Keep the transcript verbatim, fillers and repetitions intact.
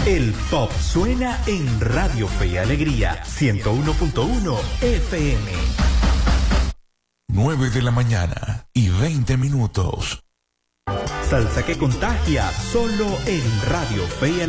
El pop suena en Radio Fe y Alegría, ciento uno punto uno F M. nueve de la mañana y veinte minutos. Salsa que contagia, solo en Radio Fe y Alegría.